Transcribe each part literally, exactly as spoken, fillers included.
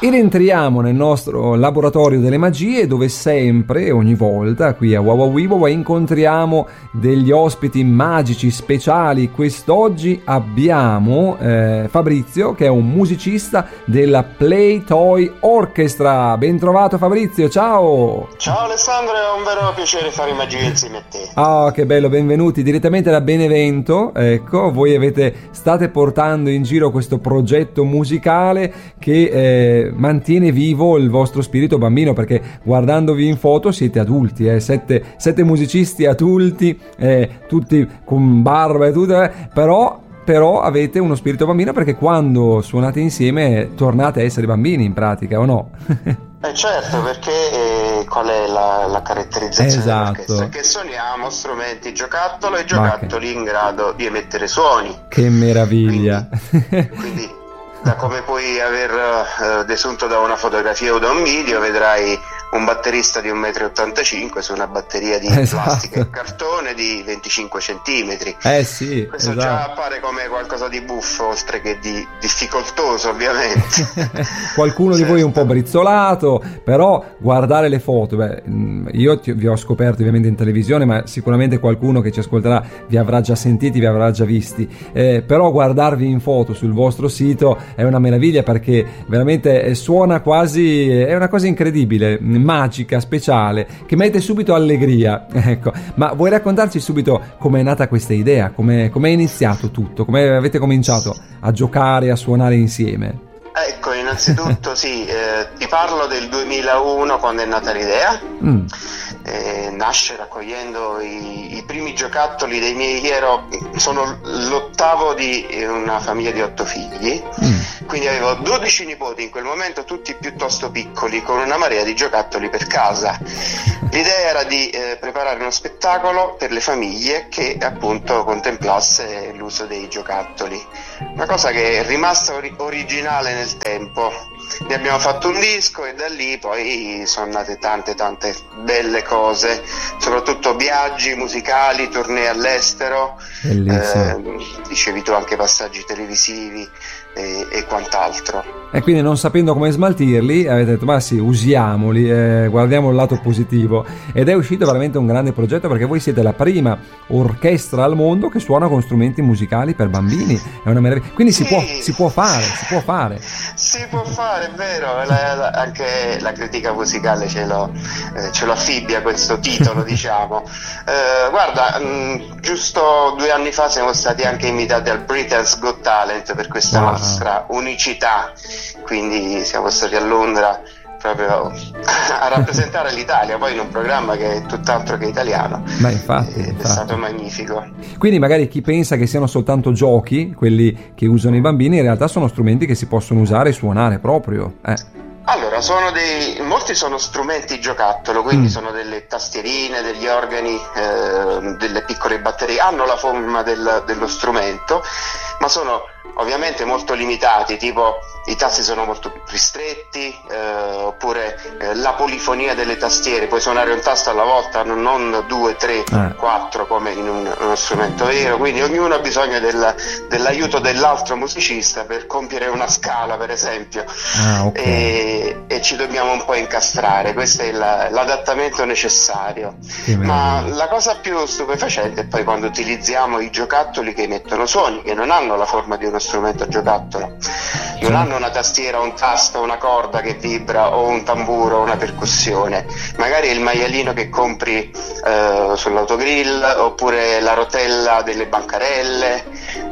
E rientriamo nel nostro laboratorio delle magie, dove sempre, ogni volta, qui a Wow Wow incontriamo degli ospiti magici speciali. Quest'oggi abbiamo eh, Fabrizio, che è un musicista della Play Toy Orchestra. Ben trovato Fabrizio, ciao! Ciao Alessandro, è un vero piacere fare magia insieme a te. Ah, oh, che bello, benvenuti direttamente da Benevento. Ecco, voi avete, state portando in giro questo progetto musicale che eh, mantiene vivo il vostro spirito bambino, perché guardandovi in foto siete adulti, eh, sette, sette musicisti adulti, eh, tutti con barba e tutto, eh, però, però avete uno spirito bambino, perché quando suonate insieme tornate a essere bambini in pratica, o no? Eh certo, perché eh, qual è la, la caratterizzazione esatto. dell'orchestra? Che suoniamo strumenti giocattolo e giocattoli in grado di emettere suoni. Che meraviglia! Quindi, quindi da come puoi aver uh, desunto da una fotografia o da un video, vedrai un batterista di un metro e ottantacinque su una batteria di esatto. plastica e cartone di venticinque centimetri. Eh sì, questo esatto. già appare come qualcosa di buffo, oltre che di difficoltoso, ovviamente. Qualcuno certo. di voi è un po' brizzolato, però guardare le foto, beh, io ti, vi ho scoperto ovviamente in televisione, ma sicuramente qualcuno che ci ascolterà vi avrà già sentiti, vi avrà già visti, eh, però guardarvi in foto sul vostro sito è una meraviglia, perché veramente suona quasi, è una cosa incredibile, magica, speciale, che mette subito allegria. Ecco, ma vuoi raccontarci subito com'è nata questa idea, come è iniziato tutto, come avete cominciato a giocare, a suonare insieme? Ecco, innanzitutto sì, eh, ti parlo del duemilauno, quando è nata l'idea. Mm. Eh, nasce raccogliendo i, i primi giocattoli dei miei. Ero, sono l'ottavo di una famiglia di otto figli, mm. quindi avevo dodici nipoti in quel momento, tutti piuttosto piccoli, con una marea di giocattoli per casa. L'idea era di eh, preparare uno spettacolo per le famiglie che appunto contemplasse l'uso dei giocattoli, una cosa che è rimasta ori- originale nel tempo. Ne abbiamo fatto un disco e da lì poi sono nate tante tante belle cose, soprattutto viaggi musicali, tournée all'estero, eh, dicevi tu anche passaggi televisivi e, e quant'altro. E quindi, non sapendo come smaltirli, avete detto ma sì, usiamoli, eh, guardiamo il lato positivo, ed è uscito veramente un grande progetto, perché voi siete la prima orchestra al mondo che suona con strumenti musicali per bambini. È una meraviglia. Quindi sì. si può si può fare, si può fare. Si può fare, è vero, la, la, anche la critica musicale ce lo, eh, ce lo affibbia questo titolo, diciamo. Eh, guarda, mh, giusto due anni fa siamo stati anche invitati al Britain's Got Talent per questa wow. nostra unicità, quindi siamo stati a Londra proprio a rappresentare l'Italia, poi in un programma che è tutt'altro che italiano. Ma infatti, ed infatti. È stato magnifico. Quindi magari chi pensa che siano soltanto giochi, quelli che usano i bambini, in realtà sono strumenti che si possono usare e suonare proprio. Eh. Allora, sono dei, molti sono strumenti giocattolo, quindi mm. sono delle tastierine, degli organi, eh, delle piccole batterie, hanno la forma del, dello strumento, ma sono ovviamente molto limitati, tipo i tasti sono molto più ristretti, eh, oppure eh, la polifonia delle tastiere, puoi suonare un tasto alla volta, non due, tre, eh. quattro come in un, uno strumento vero, quindi ognuno ha bisogno del, dell'aiuto dell'altro musicista per compiere una scala, per esempio. Ah, okay. e, e ci dobbiamo un po' incastrare, questo è la, l'adattamento necessario. Ma la cosa più stupefacente è poi quando utilizziamo i giocattoli che emettono suoni, che non hanno la forma di uno strumento a giocattolo, non hanno una tastiera, un tasto, una corda che vibra, o un tamburo, o una percussione, magari è il maialino che compri eh, sull'autogrill, oppure la rotella delle bancarelle,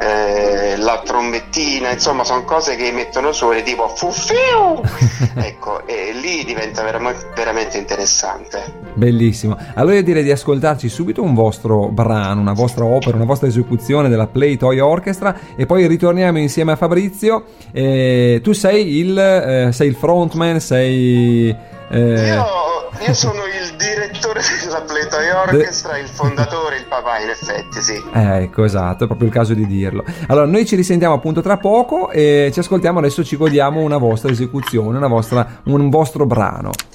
eh, la trombettina, insomma sono cose che emettono suoni tipo fuffiu. Ecco, e lì diventa veramente, veramente interessante. Bellissimo. Allora io direi di ascoltarci subito un vostro brano, una vostra opera, una vostra esecuzione della Play Toy Orchestra, e poi ritorniamo insieme a Fabrizio. Eh, tu sei il eh, sei il frontman, sei eh... io, io sono il direttore della Play Toy Orchestra, De... il fondatore, il papà, in effetti, sì. Ecco, esatto, è proprio il caso di dirlo. Allora noi ci risentiamo appunto tra poco e ci ascoltiamo adesso, ci godiamo una vostra esecuzione, una vostra, un vostro brano.